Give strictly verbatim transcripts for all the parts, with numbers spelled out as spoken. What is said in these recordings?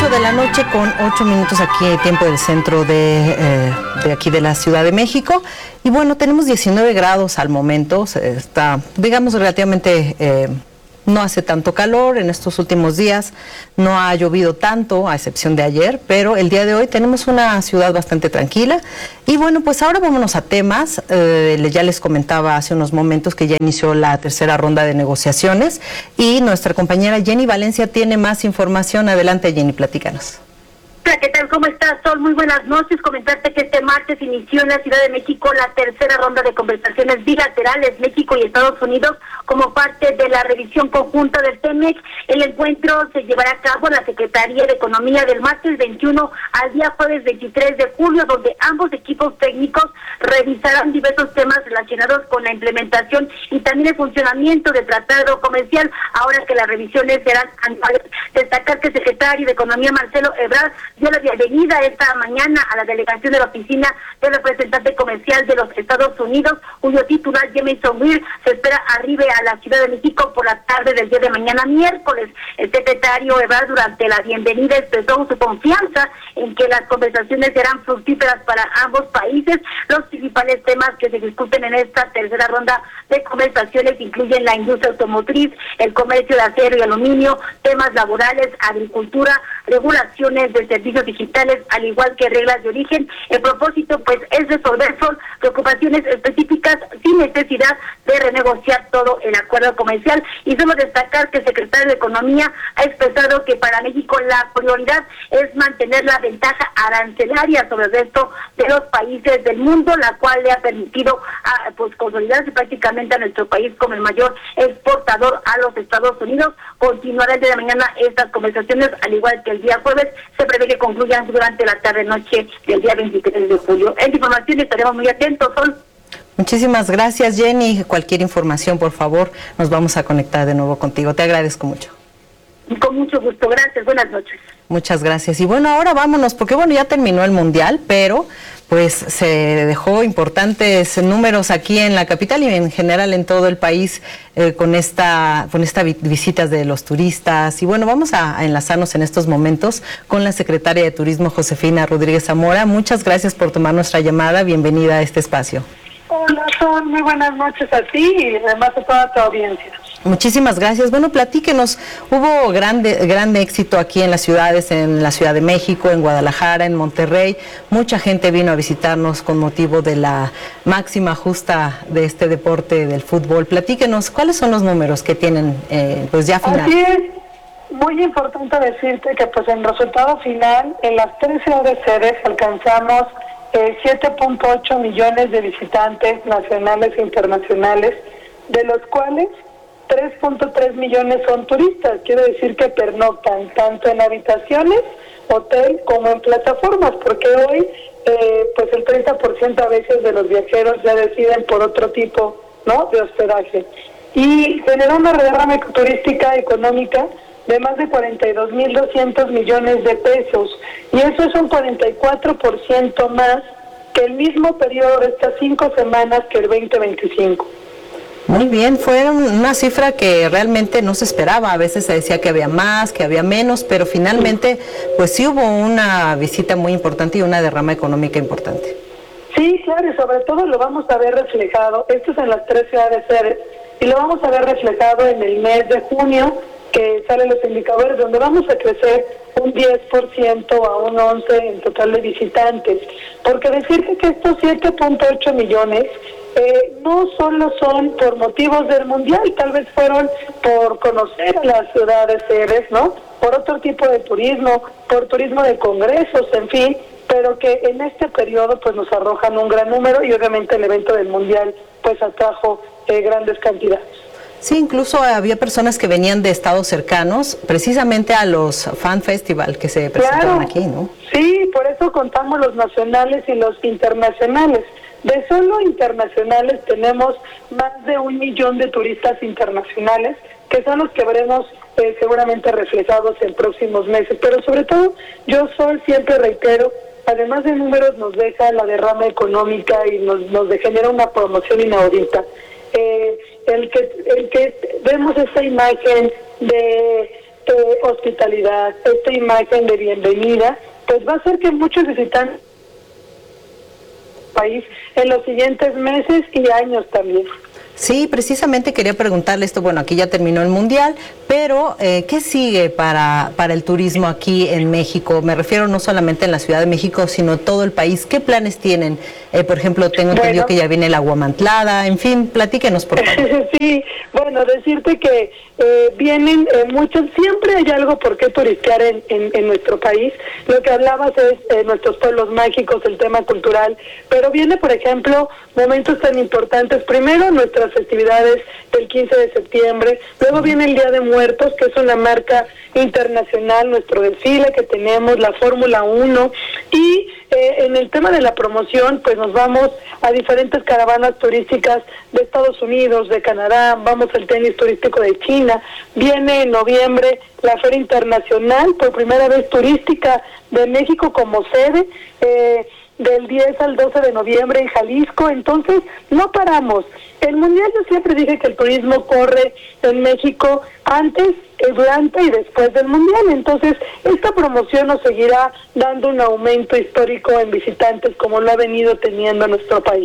ocho de la noche con ocho minutos aquí, tiempo del centro de, eh, de aquí de la Ciudad de México. Y bueno, tenemos diecinueve grados al momento, está, digamos, relativamente... Eh, no hace tanto calor en estos últimos días, no ha llovido tanto, a excepción de ayer, pero el día de hoy tenemos una ciudad bastante tranquila. Y bueno, pues ahora vámonos a temas. Eh, ya les comentaba hace unos momentos que ya inició la tercera ronda de negociaciones y nuestra compañera Jenny Valencia tiene más información. Adelante, Jenny, platícanos. Hola, ¿qué tal? ¿Cómo estás, Sol? Muy buenas noches. Comentarte que este martes inició en la Ciudad de México la tercera ronda de conversaciones bilaterales México y Estados Unidos como parte de la revisión conjunta del TEMEC. El encuentro se llevará a cabo en la Secretaría de Economía del martes veintiuno al día jueves veintitrés de julio, donde ambos equipos técnicos revisarán diversos temas relacionados con la implementación y también el funcionamiento del tratado comercial, ahora que las revisiones serán anuales. Destacar que el secretario de Economía, Marcelo Ebrard, dio la bienvenida esta mañana a la delegación de la Oficina del Representante Comercial de los Estados Unidos, cuyo titular, Jamieson Greer, se espera arribe a la Ciudad de México por la tarde del día de mañana, miércoles. El secretario Ebrard, durante la bienvenida, expresó su confianza en que las conversaciones serán fructíferas para ambos países. Los principales temas que se discuten en esta tercera ronda de conversaciones incluyen la industria automotriz, el comercio de acero y aluminio, temas laborales, agricultura, regulaciones de servicios digitales, al igual que reglas de origen. El propósito, pues, es resolver son preocupaciones específicas sin necesidad de renegociar todo el acuerdo comercial. Y solo destacar que el secretario de Economía ha expresado que para México la prioridad es mantener la ventaja arancelaria sobre el resto de los países del mundo, la cual le ha permitido a, pues consolidarse prácticamente a nuestro país como el mayor exportador a los Estados Unidos. Continuará el día de mañana estas conversaciones, al igual que el día jueves. Se prevé que concluyan durante la tarde-noche del día veintitrés de julio. En información estaremos muy atentos, Sol. Muchísimas gracias, Jenny. Cualquier información, por favor, nos vamos a conectar de nuevo contigo. Te agradezco mucho. Con mucho gusto. Gracias. Buenas noches. Muchas gracias. Y bueno, ahora vámonos, porque bueno, ya terminó el Mundial, pero pues se dejó importantes números aquí en la capital y en general en todo el país eh, con esta con esta visitas de los turistas. Y bueno, vamos a, a enlazarnos en estos momentos con la secretaria de Turismo, Josefina Rodríguez Zamora. Muchas gracias por tomar nuestra llamada. Bienvenida a este espacio. Hola, Sol. Muy buenas noches a ti y además a toda tu audiencia. Muchísimas gracias. Bueno, platíquenos, hubo grande, grande éxito aquí en las ciudades, en la Ciudad de México, en Guadalajara, en Monterrey. Mucha gente vino a visitarnos con motivo de la máxima justa de este deporte del fútbol. Platíquenos, ¿cuáles son los números que tienen eh, pues ya final? Así es, muy importante decirte que pues en resultado final, en las tres ciudades sedes alcanzamos eh, siete punto ocho millones de visitantes nacionales e internacionales, de los cuales tres punto tres millones son turistas. Quiere decir que pernoctan tanto en habitaciones, hotel, como en plataformas, porque hoy eh, pues el treinta por ciento a veces de los viajeros ya deciden por otro tipo, ¿no?, de hospedaje. Y generó una derrama turística económica de más de cuarenta y dos mil doscientos millones de pesos, y eso es un cuarenta y cuatro por ciento más que el mismo periodo de estas cinco semanas que el veinte veinticinco. Muy bien, fue una cifra que realmente no se esperaba. A veces se decía que había más, que había menos, pero finalmente pues sí hubo una visita muy importante y una derrama económica importante. Sí, claro, y sobre todo lo vamos a ver reflejado, esto es en las tres ciudades sedes, y lo vamos a ver reflejado en el mes de junio, que salen los indicadores, donde vamos a crecer un diez por ciento a un once por ciento en total de visitantes. Porque decirte que estos siete punto ocho millones eh, no solo son por motivos del Mundial, tal vez fueron por conocer a las ciudades sedes, ¿no?, por otro tipo de turismo, por turismo de congresos, en fin, pero que en este periodo pues nos arrojan un gran número, y obviamente el evento del Mundial pues atrajo eh, grandes cantidades. Sí, incluso había personas que venían de estados cercanos, precisamente a los Fan Festival que se presentaron, claro, aquí, ¿no? Sí, por eso contamos los nacionales y los internacionales. De solo internacionales tenemos más de un millón de turistas internacionales, que son los que veremos eh, seguramente reflejados en próximos meses. Pero sobre todo, yo soy, siempre reitero, además de números nos deja la derrama económica y nos, nos genera una promoción inaudita. Eh, el que el que vemos esta imagen de eh, hospitalidad, esta imagen de bienvenida, pues va a hacer que muchos visitantes país en los siguientes meses y años también. Sí, precisamente quería preguntarle esto. Bueno, aquí ya terminó el Mundial, pero eh, ¿qué sigue para, para el turismo aquí en México? Me refiero no solamente en la Ciudad de México, sino todo el país. ¿Qué planes tienen? Eh, por ejemplo, tengo entendido bueno, que ya viene la Guamantlada. En fin, platíquenos, por favor. Sí, bueno, decirte que eh, vienen eh, muchos, siempre hay algo por qué turistear en, en, en nuestro país. Lo que hablabas es eh, nuestros pueblos mágicos, el tema cultural, pero viene, por ejemplo, momentos tan importantes. Primero, nuestras festividades del quince de septiembre, luego viene el Día de Muertos, que es una marca internacional, nuestro desfile que tenemos, la Fórmula uno, y eh, en el tema de la promoción, pues nos vamos a diferentes caravanas turísticas de Estados Unidos, de Canadá, vamos al tenis turístico de China, viene en noviembre la Feria Internacional, por primera vez turística de México como sede, eh, del diez al doce de noviembre en Jalisco. Entonces no paramos. El Mundial, yo siempre dije que el turismo corre en México antes, durante y después del Mundial. Entonces esta promoción nos seguirá dando un aumento histórico en visitantes como lo ha venido teniendo nuestro país.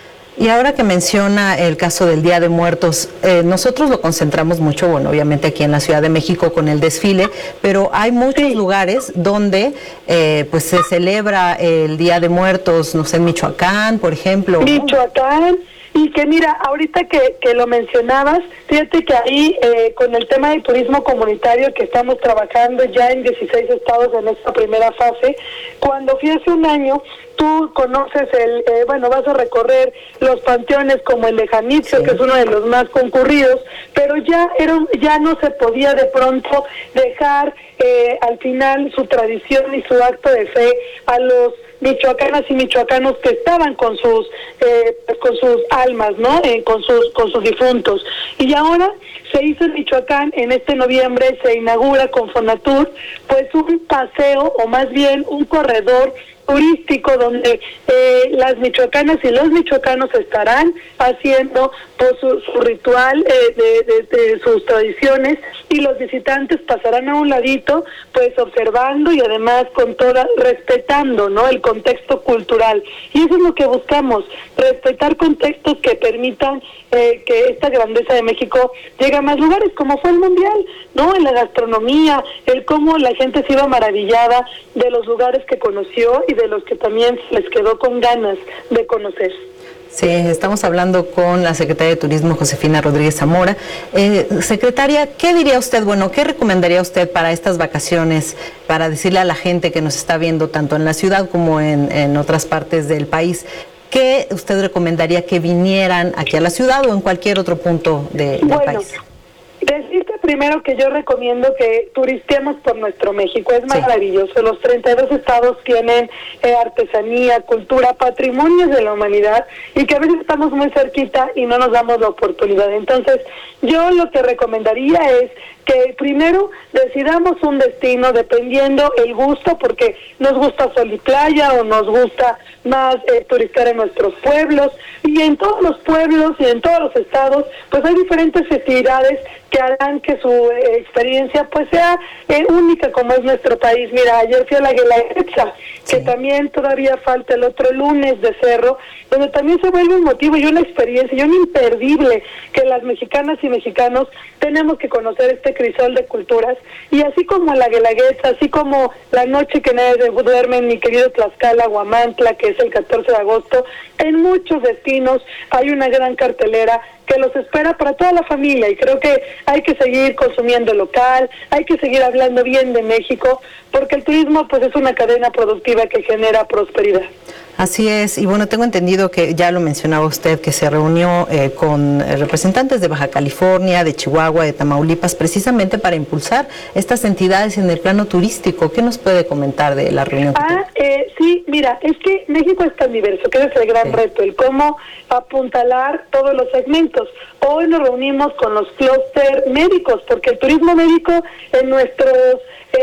Y ahora que menciona el caso del Día de Muertos, eh, nosotros lo concentramos mucho, bueno, obviamente aquí en la Ciudad de México con el desfile, pero hay muchos sí. lugares donde eh, pues se celebra el Día de Muertos, no sé, en Michoacán, por ejemplo. Michoacán, y que mira, ahorita que, que lo mencionabas, fíjate que ahí eh, con el tema del turismo comunitario que estamos trabajando ya en dieciséis estados en esta primera fase, cuando fui hace un año, tú conoces el, eh, bueno, vas a recorrer los panteones como el de Janitzio, sí. que es uno de los más concurridos, pero ya era, ya no se podía de pronto dejar eh, al final su tradición y su acto de fe a los michoacanas y michoacanos que estaban con sus eh, con sus almas, ¿no? Eh, con sus con sus difuntos. Y ahora se hizo en Michoacán, en este noviembre se inaugura con Fonatur, pues un paseo, o más bien un corredor turístico donde eh, las michoacanas y los michoacanos estarán haciendo pues, su, su ritual eh, de, de, de sus tradiciones, y los visitantes pasarán a un ladito pues observando y además con toda, respetando, ¿no?, el contexto cultural. Y eso es lo que buscamos, respetar contextos que permitan eh, que esta grandeza de México llegue a más lugares, como fue el Mundial, ¿no?, en la gastronomía, el cómo la gente se iba maravillada de los lugares que conoció y de los que también les quedó con ganas de conocer. Sí, estamos hablando con la secretaria de Turismo, Josefina Rodríguez Zamora. Eh, secretaria, ¿qué diría usted, bueno, qué recomendaría usted para estas vacaciones, para decirle a la gente que nos está viendo tanto en la ciudad como en, en otras partes del país? ¿Qué usted recomendaría que vinieran aquí a la ciudad o en cualquier otro punto de, del bueno, país? Decirte primero que yo recomiendo que turisteemos por nuestro México, es maravilloso. Sí. Los treinta y dos estados tienen eh, artesanía, cultura, patrimonios de la humanidad, y que a veces estamos muy cerquita y no nos damos la oportunidad. Entonces, yo lo que recomendaría es que primero decidamos un destino dependiendo el gusto, porque nos gusta sol y playa o nos gusta más eh, turistear en nuestros pueblos, y en todos los pueblos y en todos los estados pues hay diferentes festividades que harán que su eh, experiencia pues sea eh, única como es nuestro país. Mira, ayer fui a la Guelaguetza, sí. que también todavía falta el otro lunes de Cerro, donde también se vuelve un motivo y una experiencia y un imperdible que las mexicanas y mexicanos tenemos que conocer este crisol de culturas. Y así como la Guelaguetza, así como la noche que nadie duerme en mi querido Tlaxcala, Huamantla, que es el catorce de agosto, en muchos destinos hay una gran cartelera que los espera para toda la familia, y creo que hay que seguir consumiendo local, hay que seguir hablando bien de México, porque el turismo pues es una cadena productiva que genera prosperidad. Así es, y bueno, tengo entendido que ya lo mencionaba usted, que se reunió eh, con representantes de Baja California, de Chihuahua, de Tamaulipas, precisamente para impulsar estas entidades en el plano turístico. ¿Qué nos puede comentar de la reunión? Ah, eh, sí, mira, es que México es tan diverso, que es el gran sí. reto, el cómo apuntalar todos los segmentos. Hoy nos reunimos con los clúster médicos, porque el turismo médico en nuestros eh,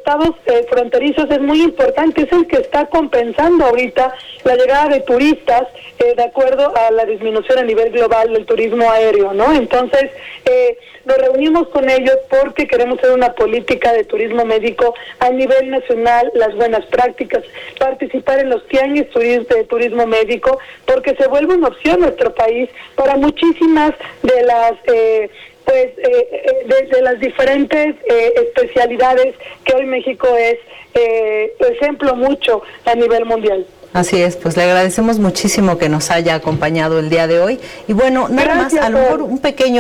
estados eh, fronterizos es muy importante, es el que está compensando ahorita la llegada de turistas eh, de acuerdo a la disminución a nivel global del turismo aéreo, ¿no? Entonces, eh, nos reunimos con ellos porque queremos hacer una política de turismo médico a nivel nacional, las buenas prácticas, participar en los tianguis de turismo médico, porque se vuelve una opción nuestro país para muchísimas de las eh, pues eh, de, de las diferentes eh, especialidades que hoy México es eh, ejemplo mucho a nivel mundial. Así es, pues le agradecemos muchísimo que nos haya acompañado el día de hoy. Y bueno, nada Gracias, más, a lo mejor un pequeño